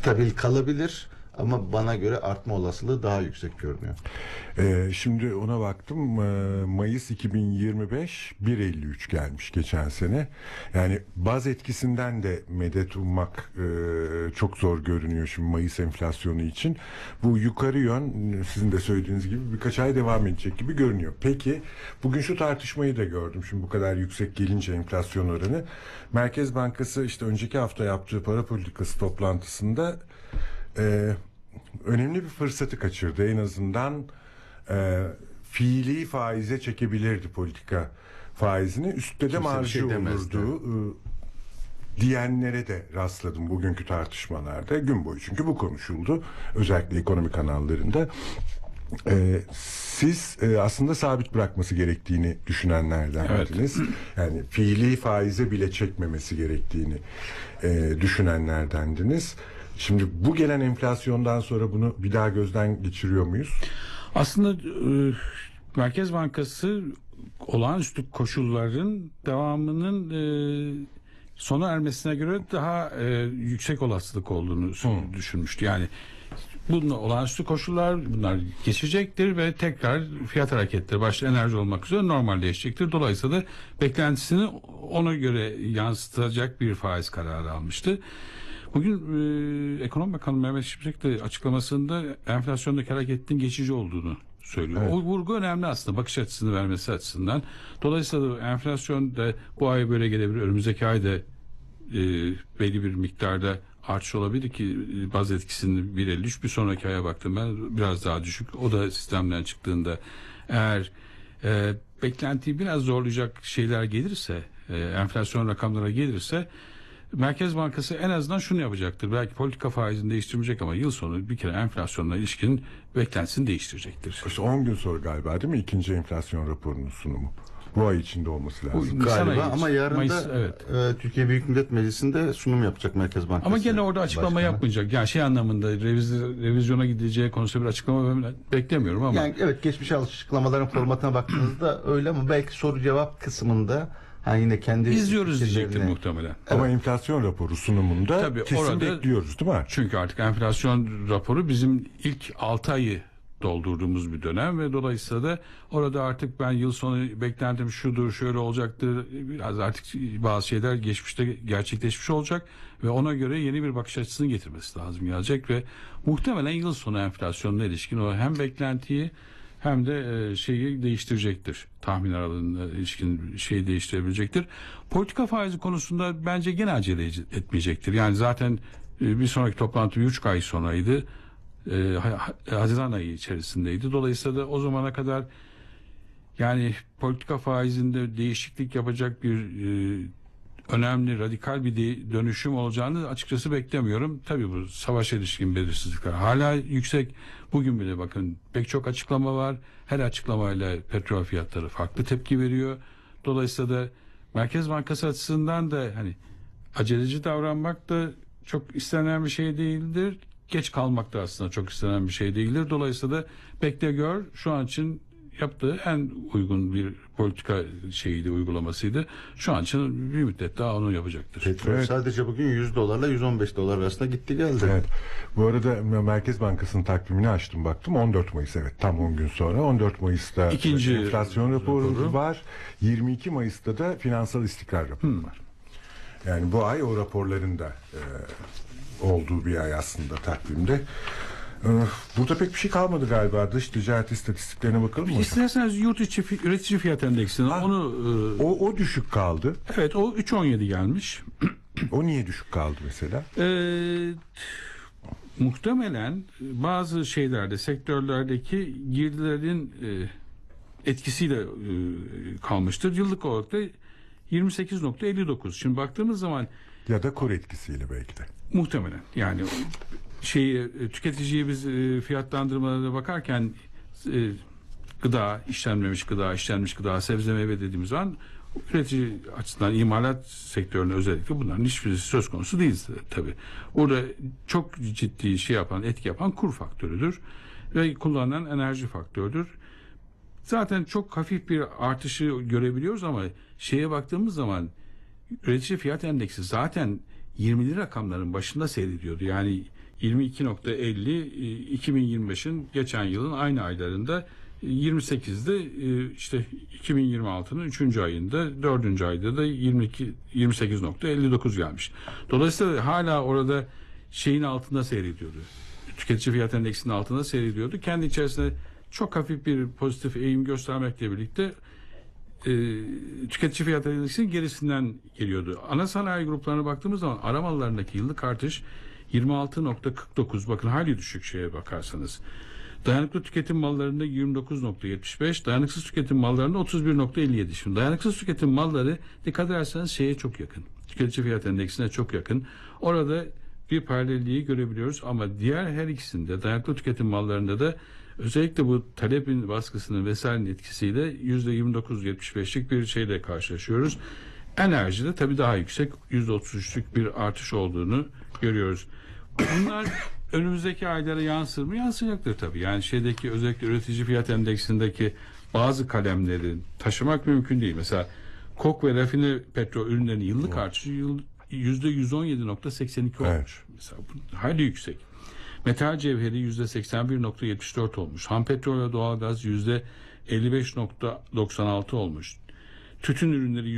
stabil kalabilir ama bana göre artma olasılığı daha yüksek görünüyor. Şimdi ona baktım. Mayıs 2025 1.53 gelmiş geçen sene. Yani baz etkisinden de medet ummak çok zor görünüyor şimdi Mayıs enflasyonu için. Bu yukarı yön sizin de söylediğiniz gibi birkaç ay devam edecek gibi görünüyor. Peki bugün şu tartışmayı da gördüm. Şimdi bu kadar yüksek gelince enflasyon oranı. Merkez Bankası işte önceki hafta yaptığı para politikası toplantısında önemli bir fırsatı kaçırdı. En azından fiili faize çekebilirdi politika faizini. Üstte de Kimse bir marjı şey demezdi. olurdu diyenlere de rastladım bugünkü tartışmalarda. Gün boyu çünkü bu konuşuldu. Özellikle ekonomi kanallarında. Siz aslında sabit bırakması gerektiğini düşünenlerdendiniz. Evet. Yani fiili faize bile çekmemesi gerektiğini düşünenlerdendiniz. Şimdi bu gelen enflasyondan sonra bunu bir daha gözden geçiriyor muyuz? Aslında Merkez Bankası olağanüstü koşulların devamının sona ermesine göre daha yüksek olasılık olduğunu düşünmüştü. Yani bunun olağanüstü koşullar bunlar geçecektir ve tekrar fiyat hareketleri başta enerji olmak üzere normalleşecektir. Dolayısıyla da beklentisini ona göre yansıtacak bir faiz kararı almıştı. Bugün Ekonomi Bakanı Mehmet Şimşek de açıklamasında enflasyondaki hareketin geçici olduğunu söylüyor. Evet. O vurgu önemli aslında bakış açısını vermesi açısından. Dolayısıyla enflasyon da bu ay böyle gelebilir. Önümüzdeki ay da belli bir miktarda artış olabilir ki baz etkisinin 1.53 bir sonraki aya baktım ben biraz daha düşük. O da sistemden çıktığında eğer beklentiyi biraz zorlayacak şeyler gelirse enflasyon rakamlara gelirse Merkez Bankası en azından şunu yapacaktır. Belki politika faizini değiştirmeyecek ama yıl sonu bir kere enflasyonla ilişkin beklentisini değiştirecektir. İşte 10 gün sonra galiba değil mi? İkinci enflasyon raporunun sunumu. Bu ay içinde olması lazım. Galiba ama yarın Mayıs, da evet. Türkiye Büyük Millet Meclisi'nde sunum yapacak Merkez Bankası. Ama gene orada açıklama Başkanı yapmayacak. Yani şey anlamında revizyona gideceği konusunda bir açıklama beklemiyorum ama. Yani evet geçmiş açıklamaların formatına baktığınızda öyle ama belki soru cevap kısmında yine kendi İzliyoruz diyecektir muhtemelen. Evet. Ama enflasyon raporu sunumunda tabii kesin orada bekliyoruz değil mi? Çünkü artık enflasyon raporu bizim ilk 6 ayı doldurduğumuz bir dönem ve dolayısıyla da orada artık ben yıl sonu beklentim şudur şöyle olacaktır biraz artık bazı şeyler geçmişte gerçekleşmiş olacak ve ona göre yeni bir bakış açısını getirmesi lazım gelecek ve muhtemelen yıl sonu enflasyonuna ilişkin o hem beklentiyi hem de şeyi değiştirecektir. Tahmin aralığına ilişkin şeyi değiştirebilecektir. Politika faizi konusunda bence gene acele etmeyecektir. Yani zaten bir sonraki toplantı 3 ay sonraydı. Haziran ayı içerisindeydi. Dolayısıyla da o zamana kadar yani politika faizinde değişiklik yapacak bir önemli radikal bir dönüşüm olacağını açıkçası beklemiyorum. Tabii bu savaşa ilişkin belirsizlikler hala yüksek. Bugün bile bakın pek çok açıklama var. Her açıklamayla petrol fiyatları farklı tepki veriyor. Dolayısıyla da Merkez Bankası açısından da hani aceleci davranmak da çok istenen bir şey değildir. Geç kalmak da aslında çok istenen bir şey değildir. Dolayısıyla da bekle gör şu an için yaptığı en uygun bir politika şeyiydi, uygulamasıydı. Şu an için bir müddet daha onu yapacaktır. Petrol sadece bugün 100 dolarla 100 dolar arasında gitti geldi. Evet. Bu arada Merkez Bankası'nın takvimini açtım baktım. 14 Mayıs evet tam 10 gün sonra. 14 Mayıs'ta İkinci enflasyon raporu var. 22 Mayıs'ta da finansal istikrar raporu var. Yani bu ay o raporların da olduğu bir ay aslında takvimde. Burada pek bir şey kalmadı galiba. Dış ticaret istatistiklerine bakalım mı? İsterseniz yurt içi üretici fiyat endeksini o düşük kaldı. Evet o 3.17 gelmiş. O niye düşük kaldı mesela? Muhtemelen bazı şeylerde sektörlerdeki girdilerin etkisiyle kalmıştır. Yıllık olarak da 28.59. Şimdi baktığımız zaman ya da kur etkisiyle belki de. Muhtemelen yani tüketiciye biz fiyatlandırmalarına bakarken gıda, işlenmemiş gıda, işlenmiş gıda, sebze meyve dediğimiz zaman üretici açısından imalat sektörüne özellikle bunların hiçbirisi söz konusu değil tabii. Orada çok ciddi etki yapan kur faktörüdür ve kullanılan enerji faktörüdür. Zaten çok hafif bir artışı görebiliyoruz ama şeye baktığımız zaman üretici fiyat endeksi zaten 20'li rakamların başında seyrediyordu. Yani 22.50, 2025'in geçen yılın aynı aylarında 28'de, işte 2026'nın 3. ayında, 4. ayda da 28.59 gelmiş. Dolayısıyla hala orada şeyin altında seyrediyordu. Tüketici fiyat endeksinin altında seyrediyordu. Kendi içerisinde çok hafif bir pozitif eğim göstermekle birlikte tüketici fiyat endeksinin gerisinden geliyordu. Ana sanayi gruplarına baktığımız zaman aramalarındaki yıllık artış 26.49, bakın hayli düşük şeye bakarsanız. Dayanıklı tüketim mallarında 29.75, dayanıksız tüketim mallarında 31.57. Şimdi dayanıksız tüketim malları dikkat ederseniz şeye çok yakın. Tüketici fiyat endeksine çok yakın. Orada bir paralelliği görebiliyoruz ama diğer her ikisinde, dayanıklı tüketim mallarında da özellikle bu talebin baskısının vesairenin etkisiyle %29.75'lik bir şeyle karşılaşıyoruz. Enerjide tabii daha yüksek, %33'lük bir artış olduğunu görüyoruz. Bunlar önümüzdeki aylara yansır mı? Yansıyacaktır tabii. Yani şeydeki, özellikle üretici fiyat endeksindeki bazı kalemleri taşımak mümkün değil. Mesela KOK ve rafine petrol ürünlerinin yıllık artışı %117.82 olmuş. Evet. Mesela bu hayli yüksek. Metal cevheri %81.74 olmuş. Ham petrol ve doğalgaz %55.96 olmuş. Tütün ürünleri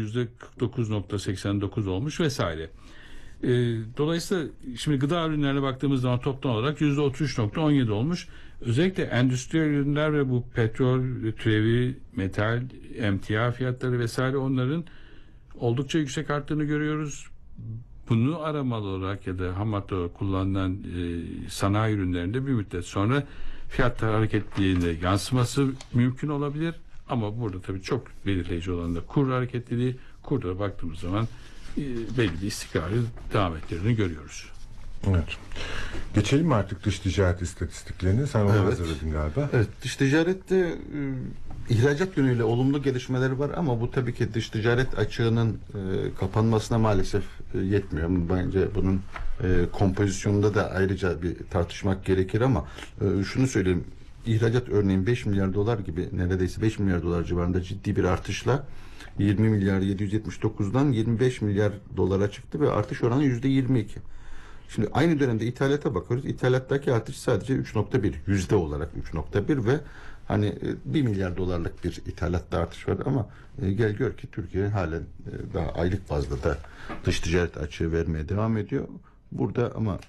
%49.89 olmuş vesaire. Dolayısıyla şimdi gıda ürünlerine baktığımız zaman toplam olarak %33.17 olmuş. Özellikle endüstriyel ürünler ve bu petrol türevi, metal, emtia fiyatları vesaire, onların oldukça yüksek arttığını görüyoruz. Bunu aramalı olarak ya da ham madde olarak kullanılan sanayi ürünlerinde bir müddet sonra fiyatlar hareketliliğine yansıması mümkün olabilir. Ama burada tabii çok belirleyici olan da kur hareketliliği. Kurda baktığımız zaman belli bir istikrarı devam ettirdiğini görüyoruz. Evet. Geçelim mi artık dış ticaret istatistiklerine? Sen onu hazırladın galiba. Evet, dış ticarette ihracat yönüyle olumlu gelişmeleri var ama bu tabii ki dış ticaret açığının kapanmasına maalesef yetmiyor. Bence bunun kompozisyonunda da ayrıca bir tartışmak gerekir ama şunu söyleyeyim. İhracat örneğin 5 milyar dolar gibi, neredeyse 5 milyar dolar civarında ciddi bir artışla 20 milyar 779'dan 25 milyar dolara çıktı ve artış oranı %22. Şimdi aynı dönemde ithalata bakıyoruz. İthalattaki artış sadece 3.1, yüzde olarak 3.1 ve hani 1 milyar dolarlık bir ithalatta artış var ama gel gör ki Türkiye halen daha aylık bazda da dış ticaret açığı vermeye devam ediyor. Burada ama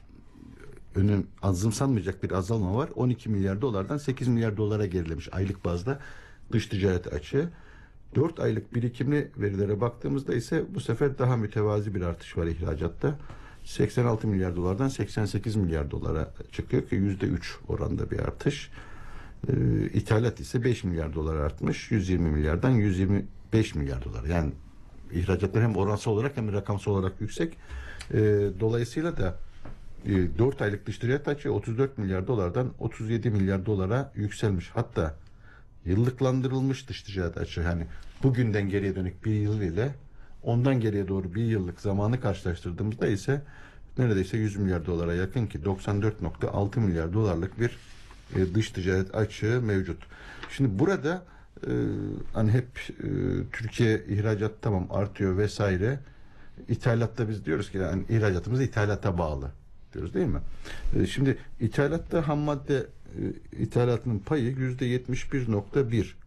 azımsanmayacak bir azalma var. 12 milyar dolardan 8 milyar dolara gerilemiş aylık bazda dış ticaret açığı. 4 aylık birikimli verilere baktığımızda ise bu sefer daha mütevazi bir artış var ihracatta. 86 milyar dolardan 88 milyar dolara çıkıyor ki %3 oranda bir artış. İthalat ise 5 milyar dolar artmış. 120 milyardan 125 milyar dolar. Yani ihracatlar hem oransal olarak hem rakamsal olarak yüksek. Dolayısıyla da 4 aylık dış ticaret açığı 34 milyar dolardan 37 milyar dolara yükselmiş. Hatta yıllıklandırılmış dış ticaret açığı, hani bugünden geriye dönük bir yıl ile ondan geriye doğru bir yıllık zamanı karşılaştırdığımızda ise neredeyse 100 milyar dolara yakın ki 94.6 milyar dolarlık bir dış ticaret açığı mevcut. Şimdi burada hani hep Türkiye ihracat tamam artıyor vesaire. İthalatta biz diyoruz ki yani ihracatımız ithalata bağlı diyoruz değil mi? Şimdi ithalatta ham madde ithalatının payı %71.1.